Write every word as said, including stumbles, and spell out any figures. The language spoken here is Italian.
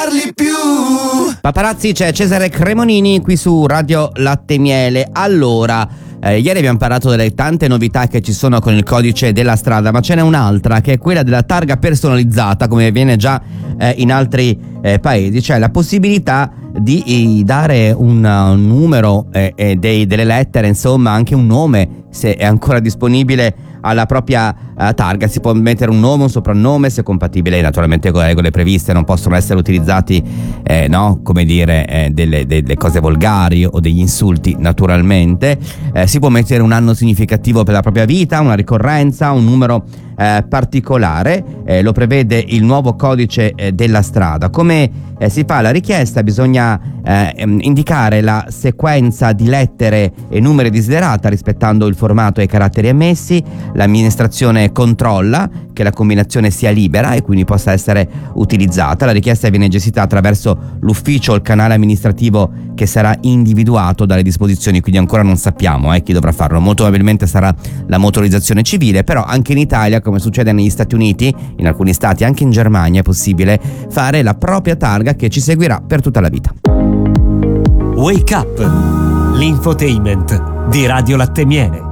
Paparazzi, c'è Cesare Cremonini qui su Radio Latte Miele. Allora, eh, ieri abbiamo parlato delle tante novità che ci sono con il codice della strada, ma ce n'è un'altra che è quella della targa personalizzata, come avviene già eh, in altri eh, paesi, cioè la possibilità di eh, dare un uh, numero eh, eh, dei, delle lettere, insomma anche un nome, se è ancora disponibile, alla propria uh, targa. Si può mettere un nome, un soprannome, se è compatibile naturalmente con le regole previste. Non possono essere utilizzati eh, no, come dire eh, delle, delle cose volgari o degli insulti, naturalmente. Eh, si può mettere un anno significativo per la propria vita, una ricorrenza, un numero eh, particolare, eh, lo prevede il nuovo codice eh, della strada. Come eh, si fa la richiesta? Bisogna eh, indicare la sequenza di lettere e numeri desiderata rispettando il formato e i caratteri ammessi. L'amministrazione controlla che la combinazione sia libera e quindi possa essere utilizzata. La richiesta viene gestita attraverso l'ufficio o il canale amministrativo che sarà individuato dalle disposizioni, quindi ancora non sappiamo eh, chi dovrà farlo. Molto probabilmente sarà la motorizzazione civile, però anche in Italia, come succede negli Stati Uniti, in alcuni stati, anche in Germania, è possibile fare la propria targa che ci seguirà per tutta la vita. Wake Up, l'infotainment di Radio Latte Miele.